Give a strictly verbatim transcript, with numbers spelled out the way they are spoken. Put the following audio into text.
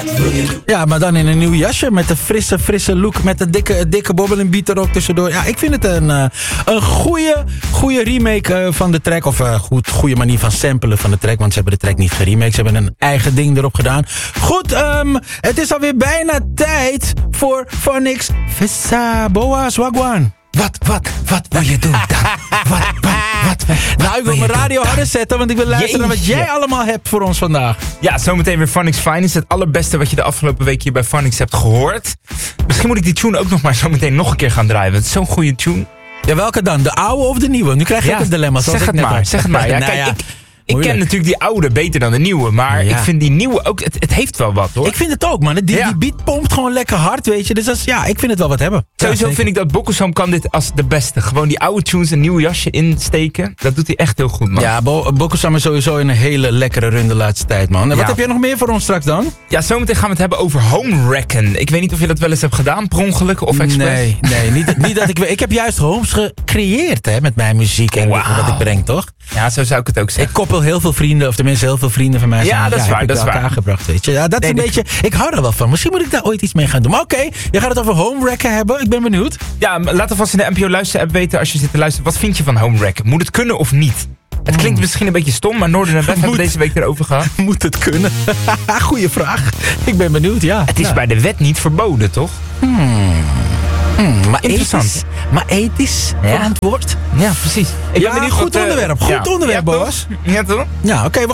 wil je doen? Ja, maar dan in een nieuw jasje met een frisse, frisse look. Met een dikke, dikke bobbel en beat er ook tussendoor. Ja, ik vind het een, uh, een goede, goede remake uh, van de track. Of een goed, goede manier van samplen van de track. Want ze hebben de track niet geremaked. Ze hebben een eigen ding erop gedaan. Goed, um, het is alweer bijna tijd voor Phonics Vissa Boas Wagwan. Wat, wat, wat wil je doen dan? Wat, wat, wat, wat Nou, ik wil mijn radio doen? harder zetten, want ik wil luisteren naar wat jij allemaal hebt voor ons vandaag. Ja, zometeen weer Phonics Finest. Het allerbeste wat je de afgelopen week hier bij Phonics hebt gehoord. Misschien moet ik die tune ook nog maar zometeen nog een keer gaan draaien. Want het is zo'n goede tune. Ja, welke dan? De oude of de nieuwe? Nu krijg je Ja, ook een dilemma. zoals zeg ik het net maar, had. zeg het maar. Ja, Nou kijk, ja, ik, ik ken moeilijk. natuurlijk die oude beter dan de nieuwe. Maar Ja. ik vind die nieuwe ook... Het, het heeft wel wat, hoor. Ik vind het ook, man. Die, Ja. die beat pompt gewoon lekker hard, weet je. Dus dat is, ja, ik vind het wel wat hebben. Sowieso Ja, vind ik dat Bokkelsam kan dit als de beste. Gewoon die oude tunes een nieuw jasje insteken. Dat doet hij echt heel goed, man. Ja, Bo Bokkelsam is sowieso in een hele lekkere run de laatste tijd, man. En wat Ja. heb jij nog meer voor ons straks dan? Ja, zometeen gaan we het hebben over home wrecken. Ik weet niet of je dat wel eens hebt gedaan, per ongeluk of expres. Nee, nee, niet, niet dat ik... Ik heb juist homes gecreëerd, hè, met mijn muziek en Wauw. wat ik breng, toch? Ja, zo zou ik het ook Ik zeggen. koppel heel veel vrienden, of tenminste heel veel vrienden van mij. Ja, zijn, dat is heb waar, ik dat is bij elkaar waar. gebracht, weet je. Ja, dat is Nee, een dat- beetje... Ik hou er wel van. Misschien moet ik daar ooit iets mee gaan doen. Maar oké, je gaat het over home wrecken hebben. Ik ben benieuwd. Ja, maar laat alvast in de N P O Luister app weten als je zit te luisteren. Wat vind je van home wrecken? Moet het kunnen of niet? Het klinkt misschien een beetje stom, maar Noorden en West hebben Moet. deze week erover gehad. Moet het kunnen? Goeie vraag. Ik ben benieuwd, ja. Het is Ja. bij de wet niet verboden, toch? Hmm, maar Interessant. ethisch, maar ethisch Ja. verantwoord. Ja, precies. Ik Ja, benieuwd goed wat, eh, onderwerp. Goed onderwerp, ja, Boas. toch? Ja, toch? Ja, oké, we